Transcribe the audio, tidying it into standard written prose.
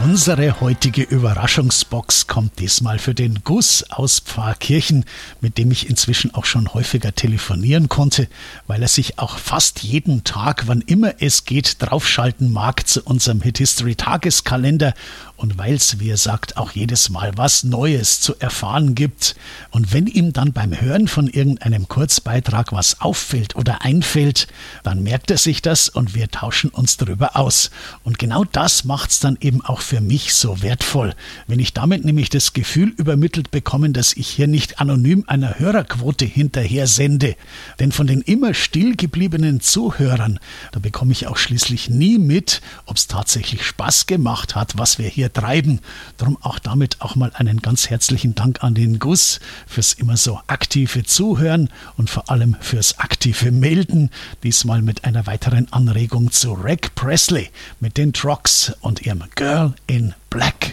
Unsere heutige Überraschungsbox kommt diesmal für den Gus aus Pfarrkirchen, mit dem ich inzwischen auch schon häufiger telefonieren konnte, weil er sich auch fast jeden Tag, wann immer es geht, draufschalten mag zu unserem Hit History Tageskalender und weil es, wie er sagt, auch jedes Mal was Neues zu erfahren gibt. Und wenn ihm dann beim Hören von irgendeinem Kurzbeitrag was auffällt oder einfällt, dann merkt er sich das und wir tauschen uns darüber aus. Und genau das macht's dann eben auch für mich so wertvoll, wenn ich damit nämlich das Gefühl übermittelt bekomme, dass ich hier nicht anonym einer Hörerquote hinterher sende. Denn von den immer still gebliebenen Zuhörern, da bekomme ich auch schließlich nie mit, ob es tatsächlich Spaß gemacht hat, was wir hier treiben. Darum auch damit auch mal einen ganz herzlichen Dank an den Gus fürs immer so aktive Zuhören und vor allem fürs aktive Melden. Diesmal mit einer weiteren Anregung zu Rick Presley mit den Trucks und ihrem Girl in Black.